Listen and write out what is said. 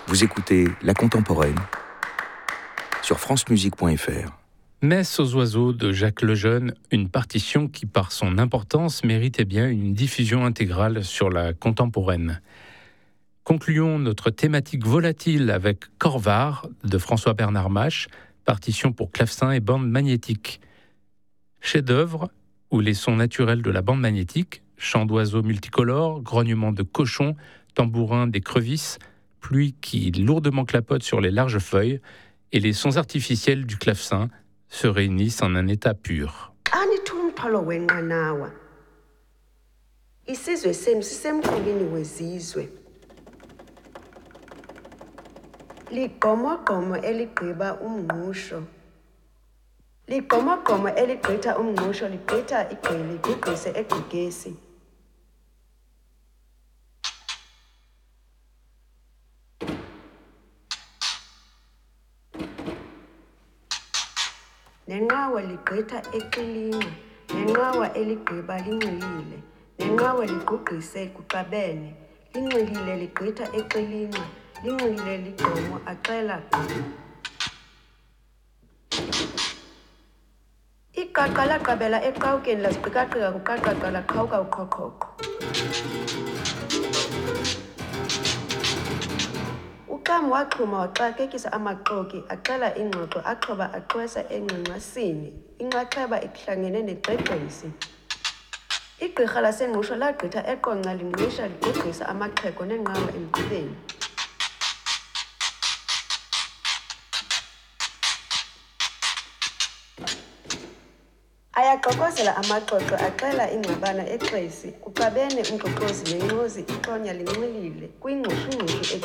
Vous écoutez La Contemporaine sur francemusique.fr. Messe aux oiseaux de Jacques Lejeune, une partition qui, par son importance, méritait bien une diffusion intégrale sur la contemporaine. Concluons notre thématique volatile avec Corvar de François-Bernard Mache, partition pour clavecin et bande magnétique. Chef-d'œuvre où les sons naturels de la bande magnétique, chants d'oiseaux multicolores, grognements de cochons, tambourins d'écrevisses, pluie qui lourdement clapote sur les larges feuilles, et les sons artificiels du clavecin se réunissent en un état pur. Anithumtholo wenqanawa. Isizwe senu sisemqulwini wezizwe. Ligomogomo eligqiba umngqusho. Ligomogomo eligqitha umngqusho ligqitha igqili ligqise egqigesi. Nenqawa ligqitha eqilini, nenqawa eligqiba linxilile, nenqawa ligqugqise kuqabene, linxilile ligqitha eqilini, linxilile ligqomo acela. Iqaqa laqabela eqawukeni laziqikaqika kuqaqaqa laqhawuka uqhoqhoqo. Uqamu waxhuma waxakekisa amaxoki, acela ingxoxo, axhoba axwesa engqingqasini, inxaxheba ihlangene negqebhezi. Igqirha lasengqusho lagqitha eqonca lingqisha ligqugqisa amaxhego nenqawa emqubeni. Ayaxokozela amaxoxo acela ingxabana exesi, kuqabene umxoxozi nenqozi ixonya linxilile, kwingxushungxushu